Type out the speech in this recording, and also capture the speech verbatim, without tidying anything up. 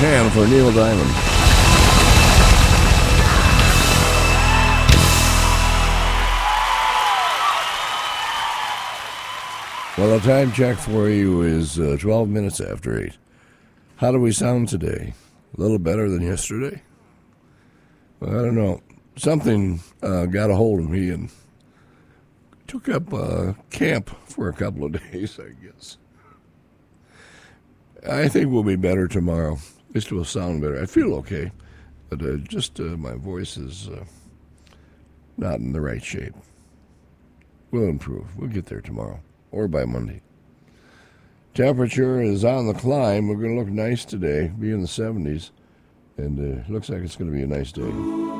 hand for Neil Diamond. Well, the time check for you is uh, twelve minutes after eight. How do we sound today? A little better than yesterday? Well, I don't know. Something uh, got a hold of me and took up uh, camp for a couple of days, I guess. I think we'll be better tomorrow. At least we'll sound better. I feel okay, but uh, just uh, my voice is uh, not in the right shape. We'll improve. We'll get there tomorrow or by Monday. Temperature is on the climb. We're going to look nice today, be in the seventies, and uh, looks like it's going to be a nice day.